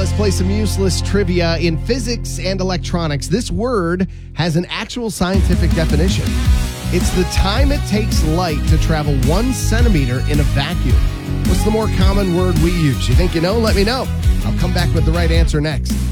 let's play some useless trivia. In physics and electronics, this word has an actual scientific definition. It's the time it takes light to travel 1 centimeter in a vacuum. What's the more common word we use? You think you know? Let me know. I'll come back with the right answer next.